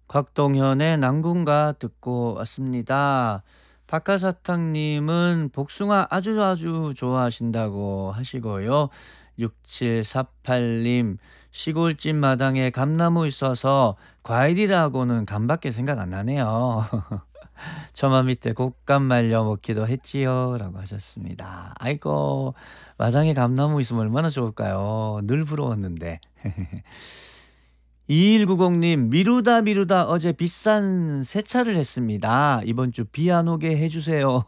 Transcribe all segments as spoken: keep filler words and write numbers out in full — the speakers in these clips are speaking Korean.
곽동현의 난군가 듣고 왔습니다. 박하사탕님은 복숭아 아주 아주 좋아하신다고 하시고요. 육칠사팔님 시골집 마당에 감나무 있어서 과일이라고는 감밖에 생각 안 나네요. 처마 밑에 곶감 말려 먹기도 했지요. 라고 하셨습니다. 아이고, 마당에 감나무 있으면 얼마나 좋을까요? 늘 부러웠는데. 이일구공님 미루다 미루다 어제 비싼 세차를 했습니다. 이번 주 비 안 오게 해주세요.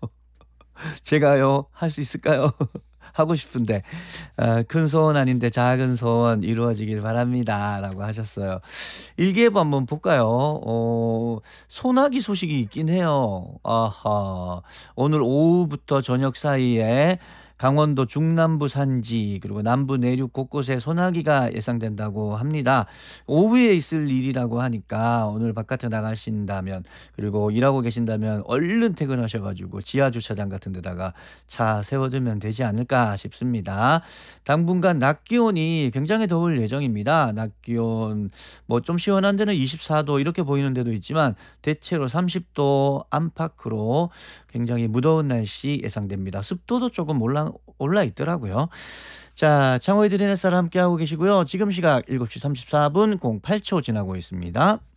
제가요 할 수 있을까요? 하고 싶은데 아, 큰 소원 아닌데 작은 소원 이루어지길 바랍니다. 라고 하셨어요. 일기예보 한번 볼까요? 어, 소나기 소식이 있긴 해요. 아하. 오늘 오후부터 저녁 사이에 강원도 중남부 산지 그리고 남부 내륙 곳곳에 소나기가 예상된다고 합니다. 오후에 있을 일이라고 하니까 오늘 바깥에 나가신다면 그리고 일하고 계신다면 얼른 퇴근하셔 가지고 지하 주차장 같은 데다가 차 세워두면 되지 않을까 싶습니다. 당분간 낮 기온이 굉장히 더울 예정입니다. 낮 기온 뭐 좀 시원한 데는 이십사 도 이렇게 보이는 데도 있지만 대체로 삼십 도 안팎으로 굉장히 무더운 날씨 예상됩니다. 습도도 조금 올라 올라 있더라고요. 자, 창호의 드린 햇살 함께하고 계시고요. 지금 시각 일곱 시 삼십사 분 공팔 초 지나고 있습니다.